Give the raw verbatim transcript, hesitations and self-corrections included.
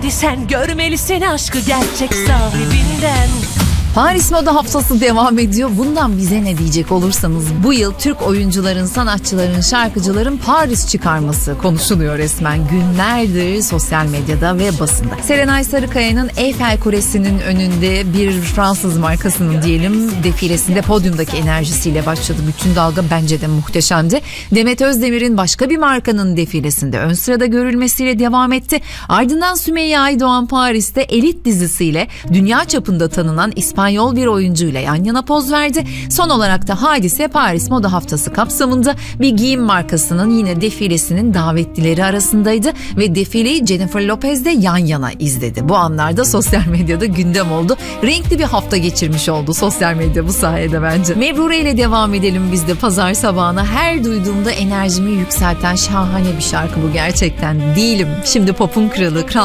Hadi sen görmelisin aşkı gerçek sahibinden. Paris Moda Haftası devam ediyor. Bundan bize ne diyecek olursanız, bu yıl Türk oyuncuların, sanatçıların, şarkıcıların Paris çıkarması konuşuluyor resmen. Günlerdir sosyal medyada ve basında. Serenay Sarıkaya'nın Eyfel Kulesi'nin önünde bir Fransız markasının diyelim defilesinde podyumdaki enerjisiyle başladı. Bütün dalga bence de muhteşemdi. Demet Özdemir'in başka bir markanın defilesinde ön sırada görülmesiyle devam etti. Ardından Sümeyye Aydoğan Paris'te Elit dizisiyle dünya çapında tanınan İspanyol İspanyol bir oyuncuyla yan yana poz verdi. Son olarak da Hadise Paris Moda Haftası kapsamında bir giyim markasının yine defilesinin davetlileri arasındaydı ve defileyi Jennifer Lopez'le yan yana izledi. Bu anlarda sosyal medyada gündem oldu. Renkli bir hafta geçirmiş oldu sosyal medya bu sayede bence. Mebrure ile devam edelim biz de pazar sabahına. Her duyduğumda enerjimi yükselten şahane bir şarkı bu gerçekten. Değilim. Şimdi popun kralı, kral